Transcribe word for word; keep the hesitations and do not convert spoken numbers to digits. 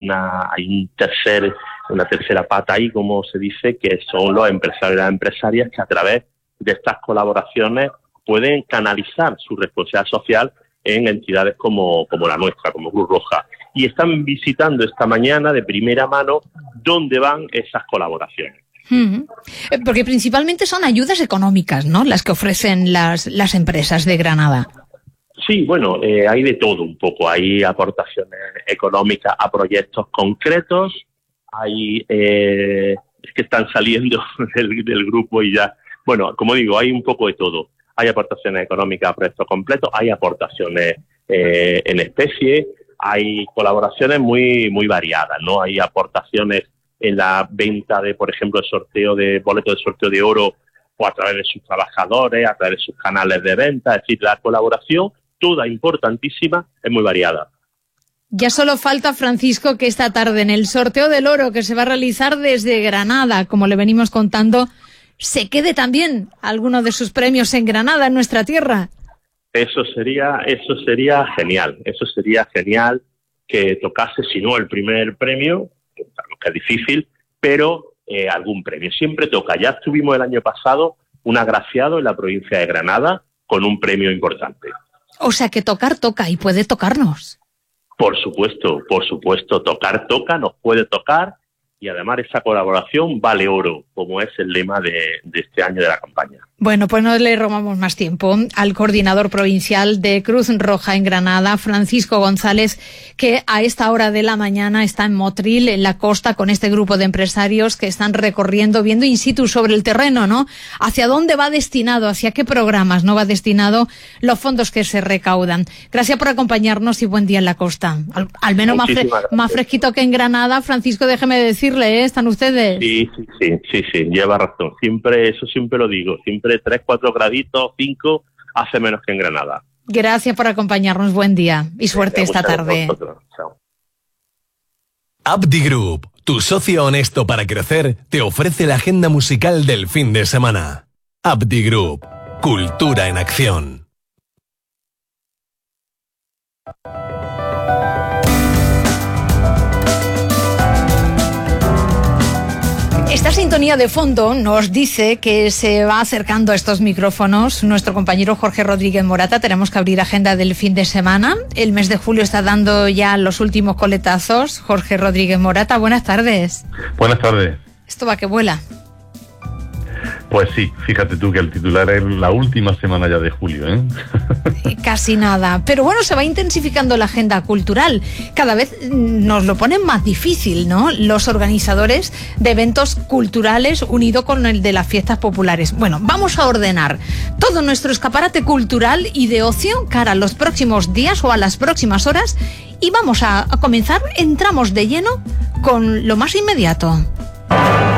una hay un tercer una tercera pata ahí, como se dice, que son los empresarios y las empresarias que a través de estas colaboraciones pueden canalizar su responsabilidad social en entidades como, como la nuestra, como Cruz Roja. Y están visitando esta mañana de primera mano dónde van esas colaboraciones. Uh-huh. Porque principalmente son ayudas económicas, ¿no?, las que ofrecen las, las empresas de Granada. Sí, bueno, eh, hay de todo un poco. Hay aportaciones económicas a proyectos concretos, hay eh, es que están saliendo del, del grupo y ya, bueno, como digo, hay un poco de todo. Hay aportaciones económicas a proyectos completos, hay aportaciones eh, en especie, hay colaboraciones muy muy variadas, ¿no? Hay aportaciones en la venta de, por ejemplo, el sorteo de boletos de sorteo de oro, o a través de sus trabajadores, a través de sus canales de venta. Es decir, la colaboración, toda importantísima, es muy variada. Ya solo falta, Francisco, que esta tarde en el sorteo del oro que se va a realizar desde Granada, como le venimos contando, se quede también alguno de sus premios en Granada, en nuestra tierra. Eso sería, eso sería genial, eso sería genial que tocase, si no el primer premio, que es difícil, pero eh, algún premio. Siempre toca. Ya estuvimos el año pasado un agraciado en la provincia de Granada con un premio importante. O sea que tocar toca y puede tocarnos. Por supuesto, por supuesto, tocar toca, nos puede tocar, y además esa colaboración vale oro, como es el lema de, de este año de la campaña. Bueno, pues no le robamos más tiempo al coordinador provincial de Cruz Roja en Granada, Francisco González, que a esta hora de la mañana está en Motril, en la costa, con este grupo de empresarios que están recorriendo, viendo in situ sobre el terreno, ¿no? Hacia dónde va destinado, hacia qué programas no va destinado los fondos que se recaudan. Gracias por acompañarnos y buen día en la costa. Al, al menos más, fre más fresquito que en Granada. Francisco, déjeme decirle, ¿eh? ¿Están ustedes? Sí, sí, sí, sí, sí, lleva razón. Siempre, eso siempre lo digo, siempre tres, cuatro graditos, cinco, hace menos que en Granada. Gracias por acompañarnos, buen día y suerte esta tarde. Abdi Group, tu socio honesto para crecer, te ofrece la agenda musical del fin de semana. Abdi Group, cultura en acción. Esta sintonía de fondo nos dice que se va acercando a estos micrófonos nuestro compañero Jorge Rodríguez Morata. Tenemos que abrir agenda del fin de semana. El mes de julio está dando ya los últimos coletazos. Jorge Rodríguez Morata, buenas tardes. Buenas tardes. Esto va que vuela. Pues sí, fíjate tú que el titular es la última semana ya de julio, ¿eh? Casi nada. Pero bueno, se va intensificando la agenda cultural. Cada vez nos lo ponen más difícil, ¿no? Los organizadores de eventos culturales unido con el de las fiestas populares. Bueno, vamos a ordenar todo nuestro escaparate cultural y de ocio cara a los próximos días o a las próximas horas y vamos a, a comenzar, entramos de lleno con lo más inmediato.